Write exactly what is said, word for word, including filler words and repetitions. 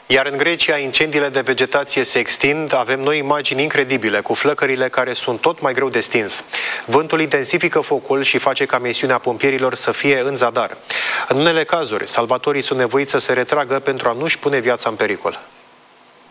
Iar în Grecia, incendiile de vegetație se extind, avem noi imagini incredibile cu flăcările care sunt tot mai greu de stins. Vântul intensifică focul și face ca misiunea pompierilor să fie în zadar. În unele cazuri, salvatorii sunt nevoiți să se retragă pentru a nu-și pune viața în pericol.